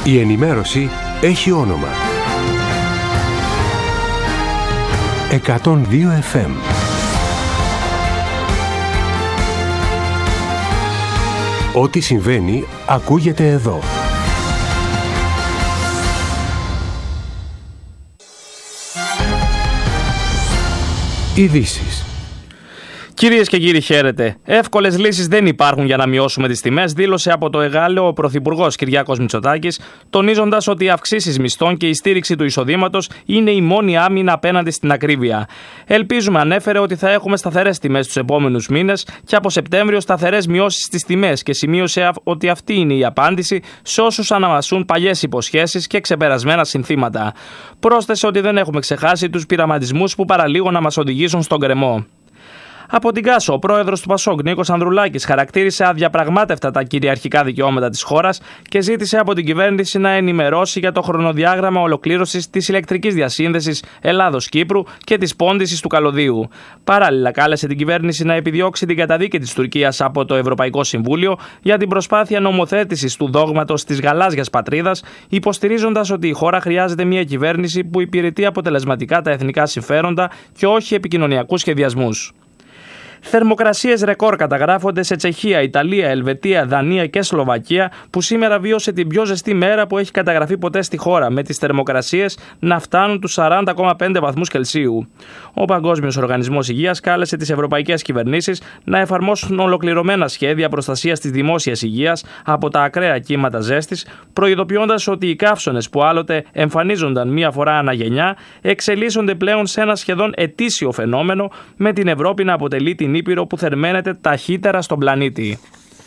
Η ενημέρωση έχει όνομα. 102 FM. Ό,τι συμβαίνει ακούγεται εδώ. Ειδήσεις. Κυρίες και κύριοι, χαίρετε. Εύκολες λύσεις δεν υπάρχουν για να μειώσουμε τις τιμές, δήλωσε από το Εγάλεο ο Πρωθυπουργός Κυριάκος Μητσοτάκης, τονίζοντας ότι οι αυξήσεις μισθών και η στήριξη του εισοδήματος είναι η μόνη άμυνα απέναντι στην ακρίβεια. Ελπίζουμε, ανέφερε, ότι θα έχουμε σταθερές τιμές τους επόμενους μήνες και από Σεπτέμβριο σταθερές μειώσεις στις τιμές και σημείωσε ότι αυτή είναι η απάντηση σε όσους αναμασούν παλιές υποσχέσεις και ξεπερασμένα συνθήματα. Πρόσθεσε ότι δεν έχουμε ξεχάσει τους πειραματισμούς που παραλίγο να μας οδηγήσουν στον γκρεμό. Από την Κάσο, ο πρόεδρος του Πασόκ, Νίκος Ανδρουλάκης, χαρακτήρισε αδιαπραγμάτευτα τα κυριαρχικά δικαιώματα της χώρας και ζήτησε από την κυβέρνηση να ενημερώσει για το χρονοδιάγραμμα ολοκλήρωσης της ηλεκτρικής διασύνδεσης Ελλάδος-Κύπρου και της πόντισης του καλωδίου. Παράλληλα, κάλεσε την κυβέρνηση να επιδιώξει την καταδίκη της Τουρκίας από το Ευρωπαϊκό Συμβούλιο για την προσπάθεια νομοθέτησης του δόγματος της γαλάζιας πατρίδας, υποστηρίζοντας ότι η χώρα χρειάζεται μια κυβέρνηση που υπηρετεί αποτελεσματικά τα εθνικά συμφέροντα και όχι επικοινωνιακούς σχεδιασμούς. Θερμοκρασίες ρεκόρ καταγράφονται σε Τσεχία, Ιταλία, Ελβετία, Δανία και Σλοβακία, που σήμερα βίωσε την πιο ζεστή μέρα που έχει καταγραφεί ποτέ στη χώρα, με τις θερμοκρασίες να φτάνουν τους 40,5 βαθμούς Κελσίου. Ο Παγκόσμιος Οργανισμός Υγείας κάλεσε τις ευρωπαϊκές κυβερνήσεις να εφαρμόσουν ολοκληρωμένα σχέδια προστασίας της δημόσιας υγείας από τα ακραία κύματα ζέστης, προειδοποιώντας ότι οι καύσωνες που άλλοτε εμφανίζονταν μία φορά ανά γενιά εξελίσσονται πλέον σε ένα σχεδόν ετήσιο φαινόμενο, με την Ευρώπη να αποτελεί την ήπειρο που θερμαίνεται ταχύτερα στον πλανήτη.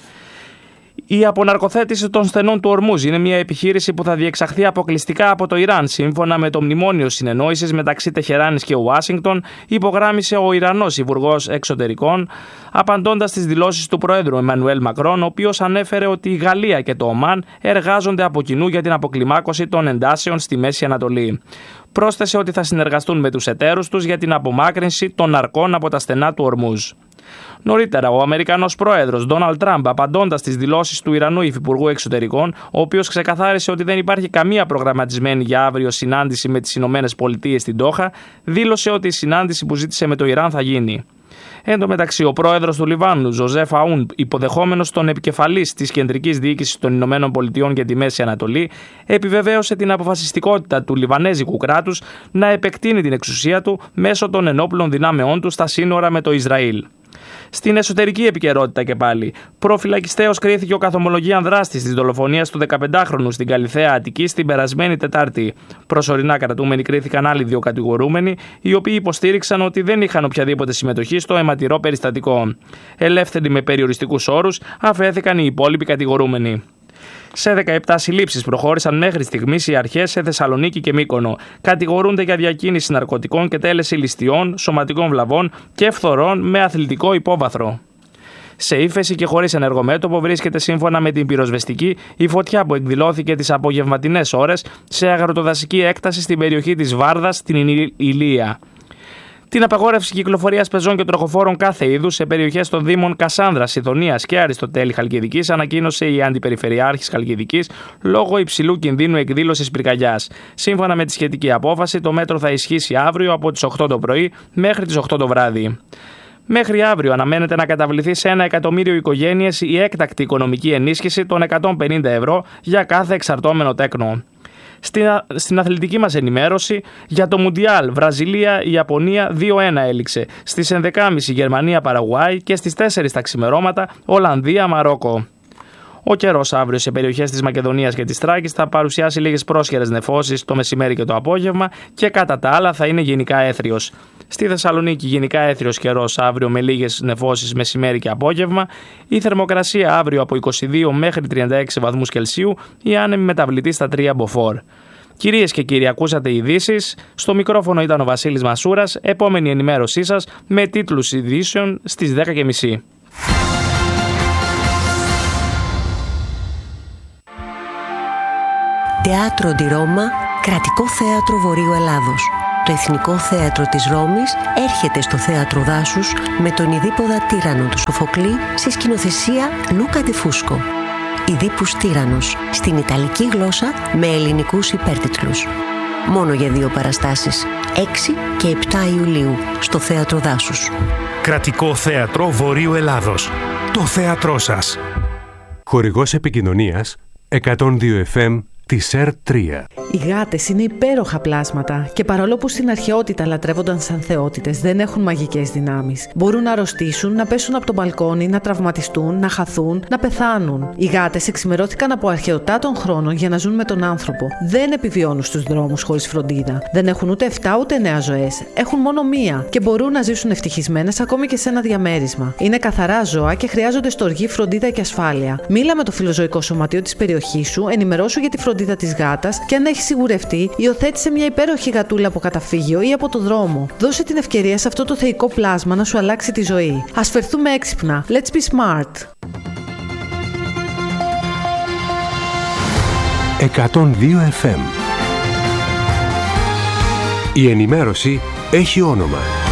Η αποναρκοθέτηση των στενών του Ορμούζ είναι μια επιχείρηση που θα διεξαχθεί αποκλειστικά από το Ιράν, σύμφωνα με το μνημόνιο συνεννόησης μεταξύ Τεχεράνης και Ουάσιγκτον, υπογράμμισε ο Ιρανός Υπουργός Εξωτερικών, απαντώντας στις δηλώσεις του Προέδρου Εμμανουέλ Μακρόν, ο οποίος ανέφερε ότι η Γαλλία και το Ομάν εργάζονται από κοινού για την αποκλιμάκωση των εντάσεων στη Μέση Ανατολή. Πρόσθεσε ότι θα συνεργαστούν με τους εταίρους τους για την απομάκρυνση των ναρκών από τα στενά του Ορμούζ. Νωρίτερα, ο Αμερικανός πρόεδρος Ντόναλντ Τραμπ, απαντώντας στις δηλώσεις του Ιρανού Υφυπουργού Εξωτερικών, ο οποίος ξεκαθάρισε ότι δεν υπάρχει καμία προγραμματισμένη για αύριο συνάντηση με τις Ηνωμένες Πολιτείες στην Ντόχα, δήλωσε ότι η συνάντηση που ζήτησε με το Ιράν θα γίνει. Εν τω μεταξύ, ο πρόεδρος του Λιβάνου, Ζωζέφ Αούν, υποδεχόμενος τον επικεφαλής της Κεντρικής Διοίκησης των Ηνωμένων Πολιτειών για τη Μέση Ανατολή, επιβεβαίωσε την αποφασιστικότητα του Λιβανέζικου κράτους να επεκτείνει την εξουσία του μέσω των ενόπλων δυνάμεών του στα σύνορα με το Ισραήλ. Στην εσωτερική επικαιρότητα και πάλι, προφυλακιστέως κρίθηκε ο καθομολογίαν δράστης της δολοφονίας του 15χρονου στην Καλιθέα Αττική την περασμένη Τετάρτη. Προσωρινά κρατούμενοι κρίθηκαν άλλοι δύο κατηγορούμενοι, οι οποίοι υποστήριξαν ότι δεν είχαν οποιαδήποτε συμμετοχή στο αιματηρό περιστατικό. Ελεύθεροι με περιοριστικούς όρους αφέθηκαν οι υπόλοιποι κατηγορούμενοι. Σε 17 συλλήψεις προχώρησαν μέχρι στιγμής οι αρχές σε Θεσσαλονίκη και Μύκονο. Κατηγορούνται για διακίνηση ναρκωτικών και τέλεση ληστειών, σωματικών βλαβών και φθορών με αθλητικό υπόβαθρο. Σε ύφεση και χωρίς ενεργομέτωπο βρίσκεται, σύμφωνα με την πυροσβεστική, η φωτιά που εκδηλώθηκε τις απογευματινές ώρες σε αγροτοδασική έκταση στην περιοχή της Βάρδας, στην Ηλία. Την απαγόρευση κυκλοφορίας πεζών και τροχοφόρων κάθε είδους σε περιοχές των Δήμων Κασάνδρας, Ιδονίας και Αριστοτέλη Χαλκιδικής ανακοίνωσε η Αντιπεριφερειάρχης Χαλκιδικής λόγω υψηλού κινδύνου εκδήλωσης πυρκαγιάς. Σύμφωνα με τη σχετική απόφαση, το μέτρο θα ισχύσει αύριο από τις 8 το πρωί μέχρι τις 8 το βράδυ. Μέχρι αύριο αναμένεται να καταβληθεί σε 1 εκατομμύριο οικογένειες η έκτακτη οικονομική ενίσχυση των 150 ευρώ για κάθε εξαρτώμενο τέκνο. Στην αθλητική μας ενημέρωση, για το Μουντιάλ, Βραζιλία-Ιαπωνία 2-1 έληξε. Στις 11.30 Γερμανία-Παραγουάη και στις 4 τα ξημερώματα Ολλανδία-Μαρόκο. Ο καιρός αύριο σε περιοχές της Μακεδονίας και της Θράκης θα παρουσιάσει λίγες πρόσχερες νεφώσεις το μεσημέρι και το απόγευμα και κατά τα άλλα θα είναι γενικά έθριος. Στη Θεσσαλονίκη γενικά έθριος καιρός αύριο με λίγες νεφώσεις μεσημέρι και απόγευμα. Η θερμοκρασία αύριο από 22 μέχρι 36 βαθμούς Κελσίου, η άνεμη μεταβλητή στα 3 μποφόρ. Κυρίες και κύριοι, ακούσατε ειδήσεις. Στο μικρόφωνο ήταν ο Βασίλης Μασούρας. Επόμενη ενημέρωσή σας με τίτλους ειδήσεων στις 10.30. Teatro di Roma, κρατικό θέατρο Βορείου Ελλάδος. Το Εθνικό Θέατρο της Ρώμης έρχεται στο Θέατρο Δάσους με τον ειδίποδα τύραννο του Σοφοκλή σε σκηνοθεσία Λούκα Ντε Φούσκο. Ιδίππους Τύραννος, στην Ιταλική γλώσσα με ελληνικούς υπέρτιτλους. Μόνο για 2 παραστάσεις, 6 και 7 Ιουλίου, στο Θέατρο Δάσους. Κρατικό Θέατρο Βορείου Ελλάδος. Το θέατρό σας. Χορηγός επικοινωνίας 102 FM της ΕΡΤ3. Οι γάτες είναι υπέροχα πλάσματα και παρόλο που στην αρχαιότητα λατρεύονταν σαν θεότητες, δεν έχουν μαγικές δυνάμεις. Μπορούν να αρρωστήσουν, να πέσουν από το μπαλκόνι, να τραυματιστούν, να χαθούν, να πεθάνουν. Οι γάτες εξημερώθηκαν από αρχαιοτά των χρόνων για να ζουν με τον άνθρωπο. Δεν επιβιώνουν στους δρόμους χωρίς φροντίδα. Δεν έχουν ούτε 7 ούτε 9 ζωές. Έχουν μόνο μία και μπορούν να ζήσουν ευτυχισμένες ακόμη και σε ένα διαμέρισμα. Είναι καθαρά ζώα και χρειάζονται στοργή, φροντίδα και ασφάλεια. Μίλα με το φιλοζωικό σωματείο της περιοχής σου, ενημερώσου για τη φροντίδα της γάτας και αν έχει σιγουρευτεί, υιοθέτησε μια υπέροχη γατούλα από καταφύγιο ή από το δρόμο. Δώσε την ευκαιρία σε αυτό το θεϊκό πλάσμα να σου αλλάξει τη ζωή. Ας φερθούμε έξυπνα. Let's be smart. 102 FM. Η ενημέρωση έχει όνομα.